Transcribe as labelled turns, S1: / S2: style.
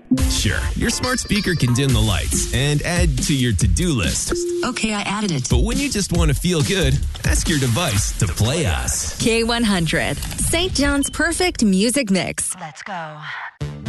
S1: Sure, your smart speaker can dim the lights and add to your to-do list.
S2: Okay, I added it.
S1: But when you just want to feel good, ask your device to play us.
S3: K100, St. John's perfect music mix.
S2: Let's go.